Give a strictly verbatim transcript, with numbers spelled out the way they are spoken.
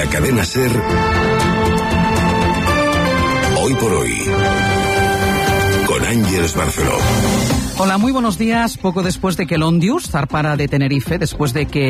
cadena SER, Hoy por Hoy, con Ángeles Barceló. Hola, muy buenos días. Poco después de que el Ondius zarpara de Tenerife, después de que